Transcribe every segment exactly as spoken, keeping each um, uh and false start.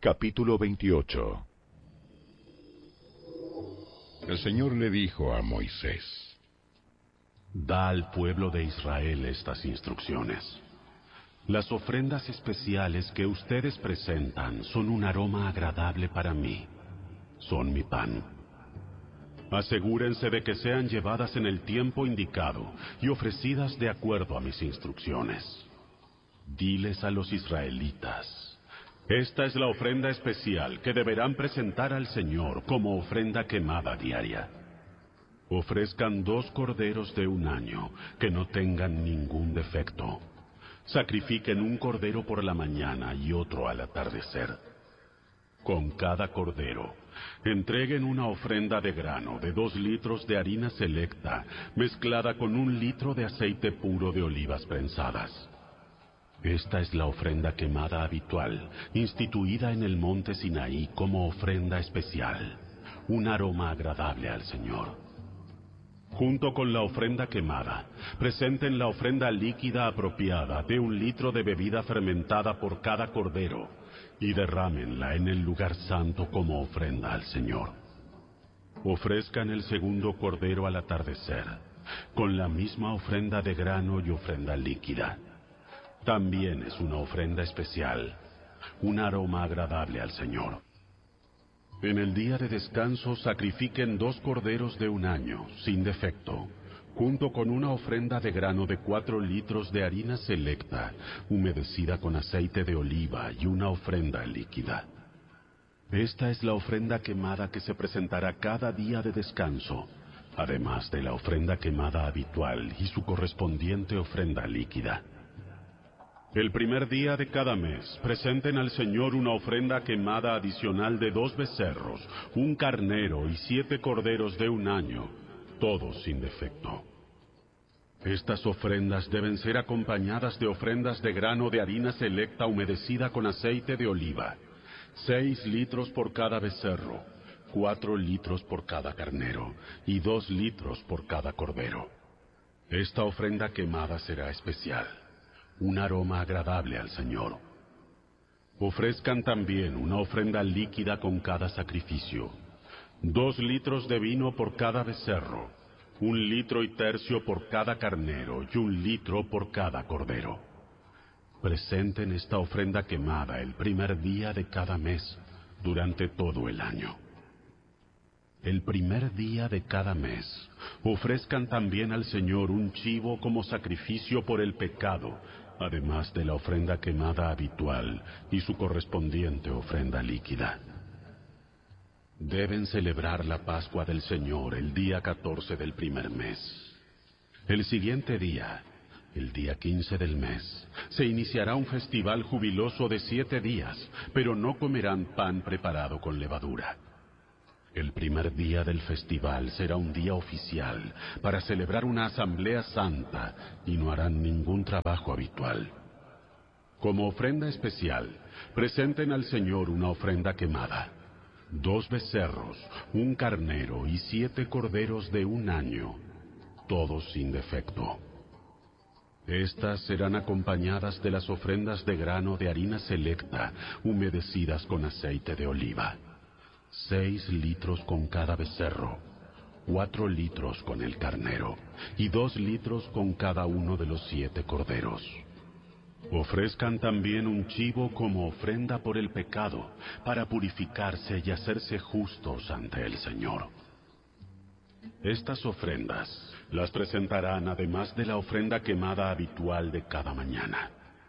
Capítulo veintiocho. El Señor le dijo a Moisés: Da al pueblo de Israel estas instrucciones. Las ofrendas especiales que ustedes presentan son un aroma agradable para mí. Son mi pan. Asegúrense de que sean llevadas en el tiempo indicado y ofrecidas de acuerdo a mis instrucciones. Diles a los israelitas: esta es la ofrenda especial que deberán presentar al Señor como ofrenda quemada diaria. Ofrezcan dos corderos de un año que no tengan ningún defecto. Sacrifiquen un cordero por la mañana y otro al atardecer. Con cada cordero, entreguen una ofrenda de grano de dos litros de harina selecta mezclada con un litro de aceite puro de olivas prensadas. Esta es la ofrenda quemada habitual, instituida en el monte Sinaí como ofrenda especial, un aroma agradable al Señor. Junto con la ofrenda quemada, presenten la ofrenda líquida apropiada de un litro de bebida fermentada por cada cordero y derrámenla en el lugar santo como ofrenda al Señor. Ofrezcan el segundo cordero al atardecer, con la misma ofrenda de grano y ofrenda líquida. También es una ofrenda especial, un aroma agradable al Señor. En el día de descanso sacrifiquen dos corderos de un año, sin defecto, junto con una ofrenda de grano de cuatro litros de harina selecta, humedecida con aceite de oliva y una ofrenda líquida. Esta es la ofrenda quemada que se presentará cada día de descanso, además de la ofrenda quemada habitual y su correspondiente ofrenda líquida. El primer día de cada mes, presenten al Señor una ofrenda quemada adicional de dos becerros, un carnero y siete corderos de un año, todos sin defecto. Estas ofrendas deben ser acompañadas de ofrendas de grano de harina selecta humedecida con aceite de oliva, seis litros por cada becerro, cuatro litros por cada carnero y dos litros por cada cordero. Esta ofrenda quemada será especial, un aroma agradable al Señor. Ofrezcan también una ofrenda líquida con cada sacrificio, dos litros de vino por cada becerro, un litro y tercio por cada carnero y un litro por cada cordero. Presenten esta ofrenda quemada el primer día de cada mes, durante todo el año. El primer día de cada mes, ofrezcan también al Señor un chivo como sacrificio por el pecado, además de la ofrenda quemada habitual y su correspondiente ofrenda líquida. Deben celebrar la Pascua del Señor el día catorce del primer mes. El siguiente día, el día quince del mes, se iniciará un festival jubiloso de siete días, pero no comerán pan preparado con levadura. El primer día del festival será un día oficial para celebrar una asamblea santa y no harán ningún trabajo habitual. Como ofrenda especial, presenten al Señor una ofrenda quemada, dos becerros, un carnero y siete corderos de un año, todos sin defecto. Estas serán acompañadas de las ofrendas de grano de harina selecta, humedecidas con aceite de oliva. Seis litros con cada becerro, cuatro litros con el carnero, y dos litros con cada uno de los siete corderos. Ofrezcan también un chivo como ofrenda por el pecado, para purificarse y hacerse justos ante el Señor. Estas ofrendas las presentarán además de la ofrenda quemada habitual de cada mañana.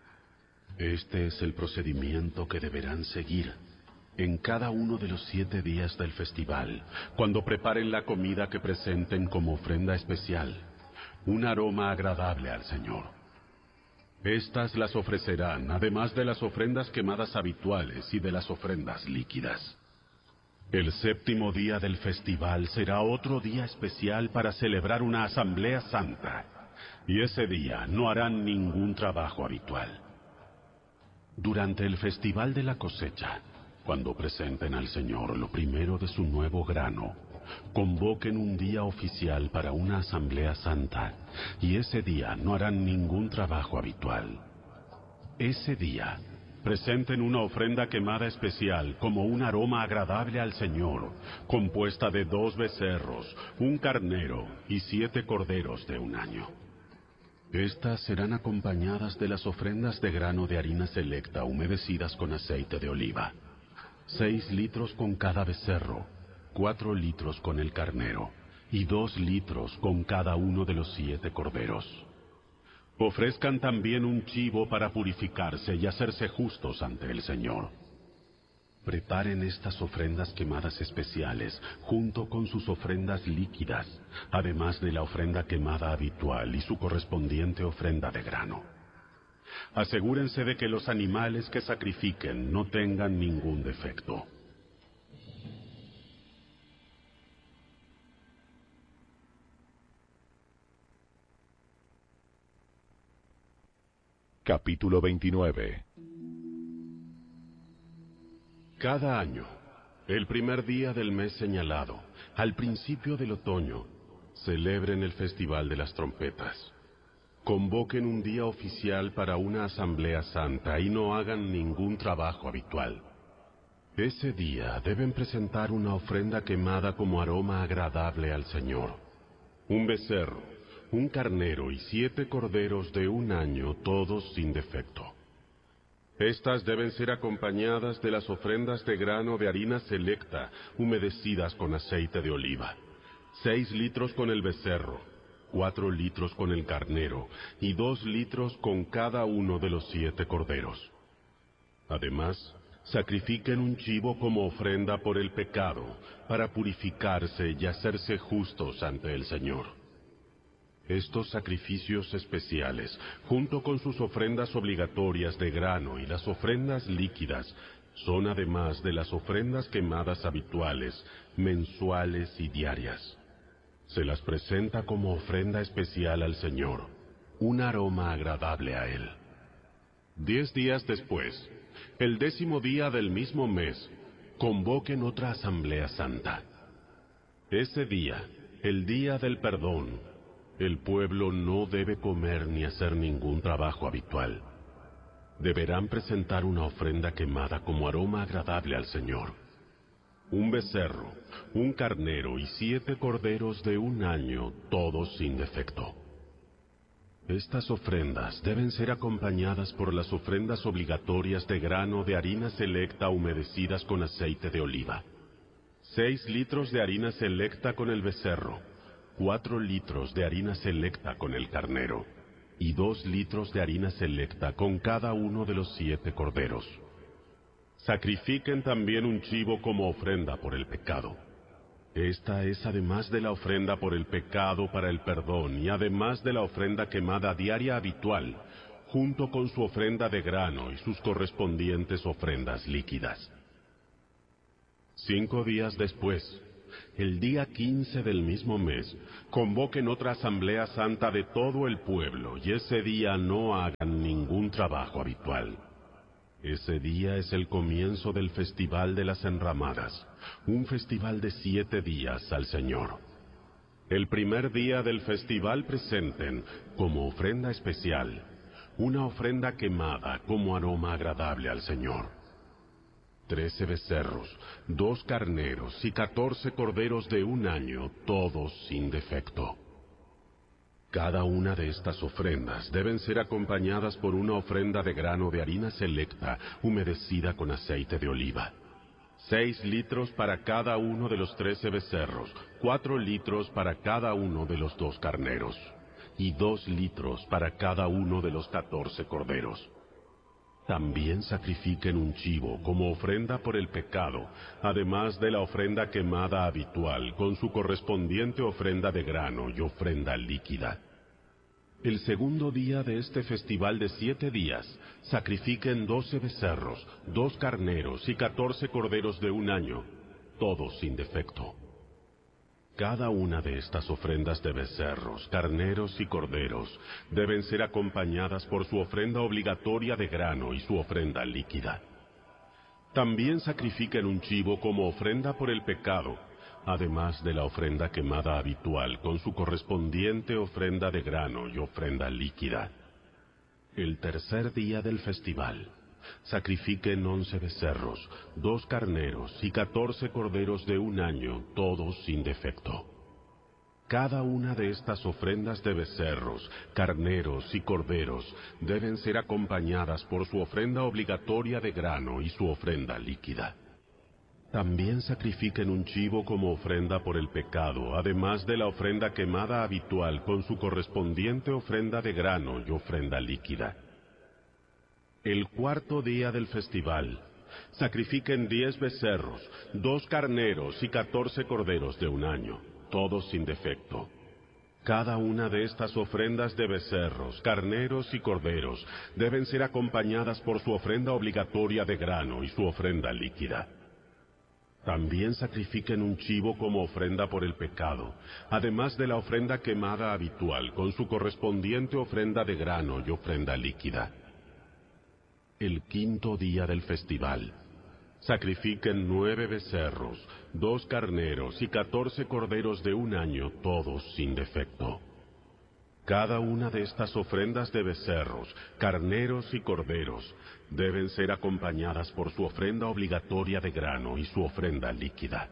Este es el procedimiento que deberán seguir en cada uno de los siete días del festival, cuando preparen la comida que presenten como ofrenda especial, un aroma agradable al Señor. Estas las ofrecerán, además de las ofrendas quemadas habituales y de las ofrendas líquidas. El séptimo día del festival será otro día especial para celebrar una asamblea santa, y ese día no harán ningún trabajo habitual. Durante el festival de la cosecha, cuando presenten al Señor lo primero de su nuevo grano, convoquen un día oficial para una asamblea santa, y ese día no harán ningún trabajo habitual. Ese día presenten una ofrenda quemada especial como un aroma agradable al Señor, compuesta de dos becerros, un carnero y siete corderos de un año. Estas serán acompañadas de las ofrendas de grano de harina selecta humedecidas con aceite de oliva. Seis litros con cada becerro, cuatro litros con el carnero, y dos litros con cada uno de los siete corderos. Ofrezcan también un chivo para purificarse y hacerse justos ante el Señor. Preparen estas ofrendas quemadas especiales junto con sus ofrendas líquidas, además de la ofrenda quemada habitual y su correspondiente ofrenda de grano. Asegúrense de que los animales que sacrifiquen no tengan ningún defecto. Capítulo veintinueve. Cada año, el primer día del mes señalado, al principio del otoño, celebren el Festival de las Trompetas. Convoquen un día oficial para una asamblea santa y no hagan ningún trabajo habitual. Ese día deben presentar una ofrenda quemada como aroma agradable al Señor. Un becerro, un carnero y siete corderos de un año, todos sin defecto. Estas deben ser acompañadas de las ofrendas de grano de harina selecta, humedecidas con aceite de oliva. Seis litros con el becerro, cuatro litros con el carnero, y dos litros con cada uno de los siete corderos. Además, sacrifiquen un chivo como ofrenda por el pecado, para purificarse y hacerse justos ante el Señor. Estos sacrificios especiales, junto con sus ofrendas obligatorias de grano y las ofrendas líquidas, son además de las ofrendas quemadas habituales, mensuales y diarias. Se las presenta como ofrenda especial al Señor, un aroma agradable a Él. Diez días después, el décimo día del mismo mes, convoquen otra asamblea santa. Ese día, el día del perdón, el pueblo no debe comer ni hacer ningún trabajo habitual. Deberán presentar una ofrenda quemada como aroma agradable al Señor. Un becerro, un carnero y siete corderos de un año, todos sin defecto. Estas ofrendas deben ser acompañadas por las ofrendas obligatorias de grano de harina selecta humedecidas con aceite de oliva. Seis litros de harina selecta con el becerro, cuatro litros de harina selecta con el carnero, y dos litros de harina selecta con cada uno de los siete corderos. Sacrifiquen también un chivo como ofrenda por el pecado. Esta es además de la ofrenda por el pecado para el perdón y además de la ofrenda quemada diaria habitual, junto con su ofrenda de grano y sus correspondientes ofrendas líquidas. Cinco días después, el día quince del mismo mes, convoquen otra asamblea santa de todo el pueblo y ese día no hagan ningún trabajo habitual. Ese día es el comienzo del Festival de las Enramadas, un festival de siete días al Señor. El primer día del festival presenten, como ofrenda especial, una ofrenda quemada como aroma agradable al Señor. Trece becerros, dos carneros y catorce corderos de un año, todos sin defecto. Cada una de estas ofrendas deben ser acompañadas por una ofrenda de grano de harina selecta, humedecida con aceite de oliva. Seis litros para cada uno de los trece becerros, cuatro litros para cada uno de los dos carneros, y dos litros para cada uno de los catorce corderos. También sacrifiquen un chivo como ofrenda por el pecado, además de la ofrenda quemada habitual, con su correspondiente ofrenda de grano y ofrenda líquida. El segundo día de este festival de siete días, sacrifiquen doce becerros, dos carneros y catorce corderos de un año, todos sin defecto. Cada una de estas ofrendas de becerros, carneros y corderos deben ser acompañadas por su ofrenda obligatoria de grano y su ofrenda líquida. También sacrifiquen un chivo como ofrenda por el pecado, además de la ofrenda quemada habitual con su correspondiente ofrenda de grano y ofrenda líquida. El tercer día del festival, Sacrifiquen once becerros, dos carneros y catorce corderos de un año, todos sin defecto. Cada una de estas ofrendas de becerros, carneros y corderos deben ser acompañadas por su ofrenda obligatoria de grano y su ofrenda líquida. También sacrifiquen un chivo como ofrenda por el pecado, además de la ofrenda quemada habitual con su correspondiente ofrenda de grano y ofrenda líquida. El cuarto día del festival, sacrifiquen diez becerros, dos carneros y catorce corderos de un año, todos sin defecto. Cada una de estas ofrendas de becerros, carneros y corderos deben ser acompañadas por su ofrenda obligatoria de grano y su ofrenda líquida. También sacrifiquen un chivo como ofrenda por el pecado, además de la ofrenda quemada habitual con su correspondiente ofrenda de grano y ofrenda líquida. El quinto día del festival, sacrifiquen nueve becerros, dos carneros y catorce corderos de un año, todos sin defecto. Cada una de estas ofrendas de becerros, carneros y corderos deben ser acompañadas por su ofrenda obligatoria de grano y su ofrenda líquida.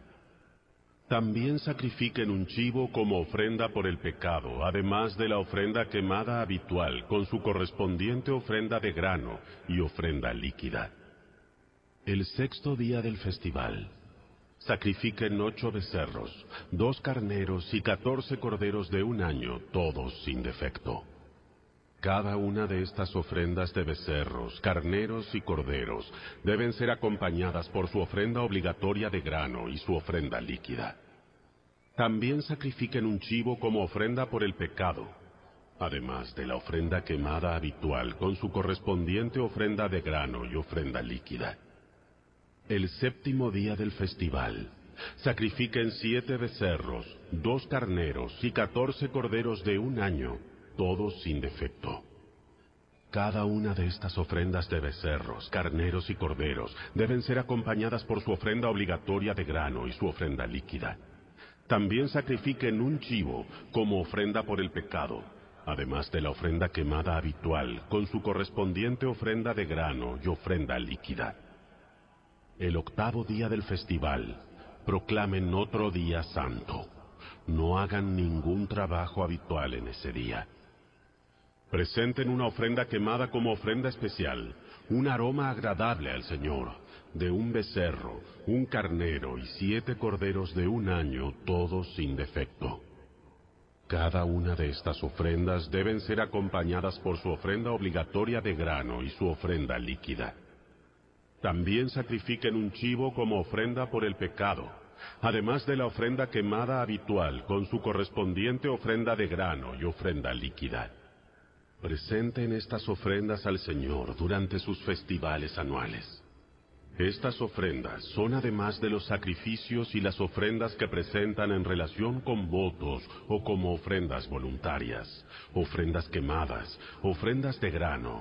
También sacrifiquen un chivo como ofrenda por el pecado, además de la ofrenda quemada habitual con su correspondiente ofrenda de grano y ofrenda líquida. El sexto día del festival, sacrifiquen ocho becerros, dos carneros y catorce corderos de un año, todos sin defecto. Cada una de estas ofrendas de becerros, carneros y corderos deben ser acompañadas por su ofrenda obligatoria de grano y su ofrenda líquida. También sacrifiquen un chivo como ofrenda por el pecado, además de la ofrenda quemada habitual con su correspondiente ofrenda de grano y ofrenda líquida. El séptimo día del festival, sacrifiquen siete becerros, dos carneros y catorce corderos de un año, todos sin defecto. Cada una de estas ofrendas de becerros, carneros y corderos deben ser acompañadas por su ofrenda obligatoria de grano y su ofrenda líquida. También sacrifiquen un chivo como ofrenda por el pecado, además de la ofrenda quemada habitual con su correspondiente ofrenda de grano y ofrenda líquida. El octavo día del festival, proclamen otro día santo. No hagan ningún trabajo habitual en ese día. Presenten una ofrenda quemada como ofrenda especial, un aroma agradable al Señor, de un becerro, un carnero y siete corderos de un año, todos sin defecto. Cada una de estas ofrendas deben ser acompañadas por su ofrenda obligatoria de grano y su ofrenda líquida. También sacrifiquen un chivo como ofrenda por el pecado, además de la ofrenda quemada habitual con su correspondiente ofrenda de grano y ofrenda líquida. Presenten estas ofrendas al Señor durante sus festivales anuales. Estas ofrendas son además de los sacrificios y las ofrendas que presentan en relación con votos o como ofrendas voluntarias, ofrendas quemadas, ofrendas de grano,